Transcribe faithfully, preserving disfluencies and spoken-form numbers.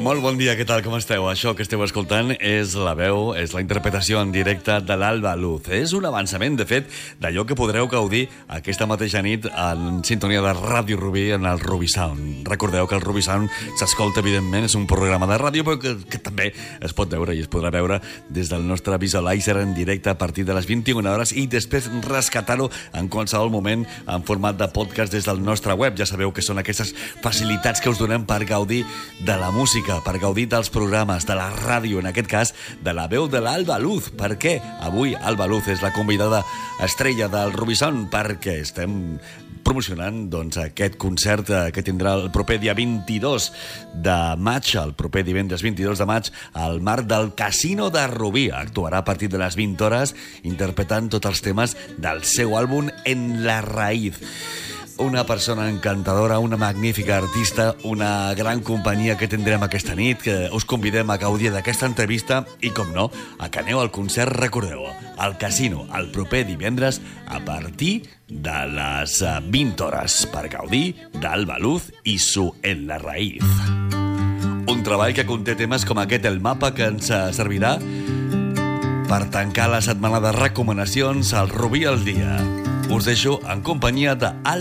Molt bon dia, què tal, com esteu? Això que esteu escoltant és la veu, és la interpretació en directe de l'Alba Luz. És un avançament, de fet, d'allò que podreu gaudir aquesta mateixa nit en sintonia de Ràdio Rubí en el Ruby Sound. Recordeu que el Ruby Sound s'escolta, evidentment, és un programa de ràdio, però que, que també es pot veure i es podrà veure des del nostre visualizer en directe a partir de les vint-i-una hores i després rescatar-ho en qualsevol moment en format de podcast des del nostre web. Ja sabeu que són aquestes facilitats que us donem per gaudir de la música, per gaudir dels programes, de la ràdio, en aquest cas, de la veu de l'Alba Luz. Per què? Avui Alba Luz és la convidada estrella del Ruby Sound, perquè estem promocionant doncs, aquest concert que tindrà el proper dia vint-i-dos de maig, el proper divendres vint-i-dos de maig, al marc del Casino de Rubí. Actuarà a partir de les vint hores interpretant tots els temes del seu àlbum En la Raíz. Una persona encantadora, una magnífica artista, una gran companyia que tindrem aquesta nit, que us convidem a gaudir d'aquesta entrevista i, com no, a que aneu al concert, recordeu, al Casino, el proper divendres a partir de les vint hores, per gaudir d'Alba Luz i su En la Raíz. Un treball que conté temes com aquest, el mapa, que ens servirà per tancar la setmana de recomanacions al Rubí al dia. Us deixo en companyia de